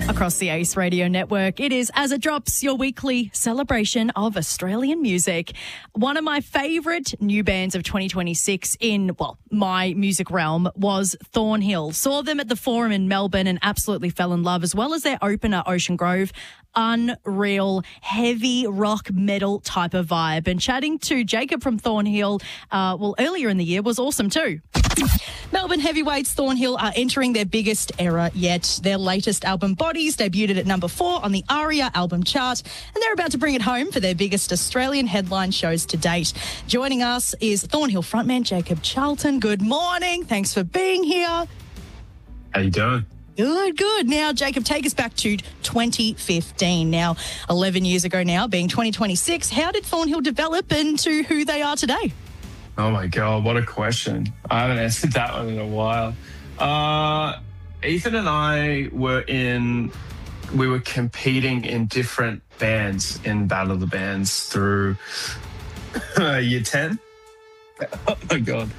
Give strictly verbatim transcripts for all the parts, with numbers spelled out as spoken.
Across the Ace Radio Network, it is As It Drops, your weekly celebration of Australian music. One of my favourite new bands of twenty twenty-six in, well, my music realm was Thornhill. Saw them at the Forum in Melbourne and absolutely fell in love, as well as their opener, Ocean Grove. Unreal, heavy rock metal type of vibe. And chatting to Jacob from Thornhill, uh, well, earlier in the year was awesome too. Melbourne heavyweights Thornhill are entering their biggest era yet. Their latest album, Bodies, debuted at number four on the ARIA album chart, and they're about to bring it home for their biggest Australian headline shows to date. Joining us is Thornhill frontman Jacob Charlton. Good morning. Thanks for being here. How you doing? Good, good. Now, Jacob, take us back to twenty fifteen. Now, eleven years ago now, being twenty twenty-six, how did Thornhill develop into who they are today? Oh, my God, what a question. I haven't answered that one in a while. Uh, Ethan and I were in, we were competing in different bands in Battle of the Bands through uh, year ten. Oh, my God.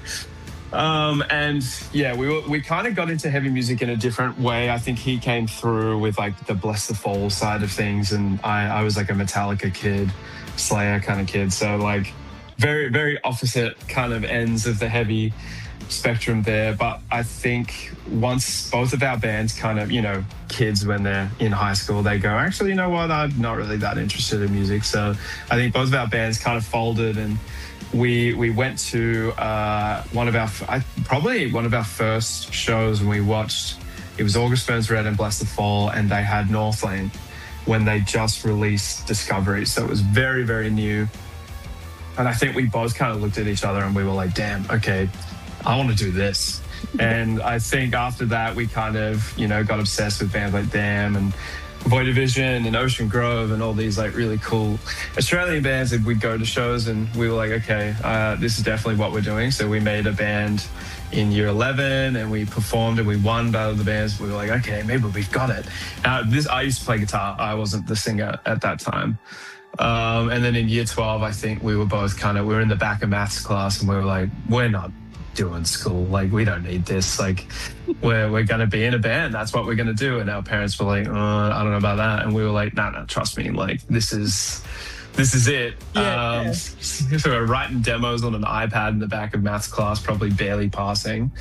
Um, and yeah, we were, we kind of got into heavy music in a different way. I think he came through with like the Bless the Fall side of things, and I, I was like a Metallica kid, Slayer kind of kid. So like very, very opposite kind of ends of the heavy spectrum there. But I think once both of our bands kind of, you know, kids when they're in high school, they go, actually, you know what, I'm not really that interested in music. So I think both of our bands kind of folded, and We we went to uh, one of our I, probably one of our first shows, and we watched. It was August Burns Red and Bless the Fall, and they had Northlane when they just released Discovery, so it was very very new. And I think we both kind of looked at each other and we were like, "Damn, okay, I want to do this." And I think after that we kind of you know got obsessed with bands like Damn and Void Division and Ocean Grove and all these like really cool Australian bands that we'd go to shows, and we were like, okay, uh, this is definitely what we're doing. So we made a band in year eleven, and we performed and we won Battle of the Bands. We were like, okay, maybe we've got it. Uh, this I used to play guitar. I wasn't the singer at that time. Um, and then in year twelve, I think we were both kind of, we were in the back of maths class, and we were like, we're not doing school, like we don't need this, like we're we're gonna be in a band, that's what we're gonna do. And our parents were like, oh, I don't know about that, and we were like, no, nah, no, trust me, like this is this is it. Yeah, um yeah. So we're writing demos on an iPad in the back of maths class, probably barely passing.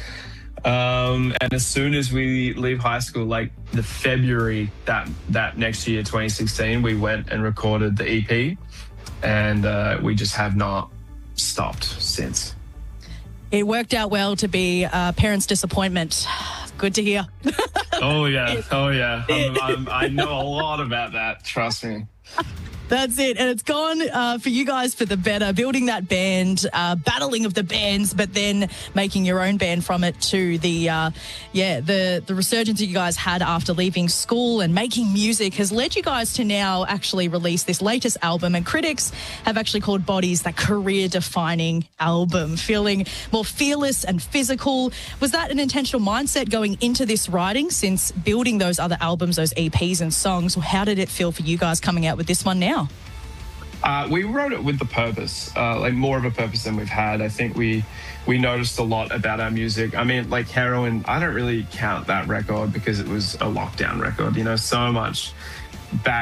Um and as soon as we leave high school, like the February that that next year, twenty sixteen, we went and recorded the E P, and uh we just have not stopped since. It worked out well to be uh, parents' disappointment. Good to hear. Oh, yeah. Oh, yeah. I'm, I'm, I know a lot about that. Trust me. That's it. And it's gone uh, for you guys for the better, building that band, uh, battling of the bands, but then making your own band from it to the, uh, yeah, the, the resurgence that you guys had after leaving school and making music has led you guys to now actually release this latest album. And critics have actually called Bodies that career-defining album, feeling more fearless and physical. Was that an intentional mindset going into this writing, since building those other albums, those E Ps and songs? How did it feel for you guys coming out with this one now? Uh, we wrote it with the purpose, uh, like more of a purpose than we've had. I think we we noticed a lot about our music. I mean, like Heroin, I don't really count that record because it was a lockdown record, you know, so much back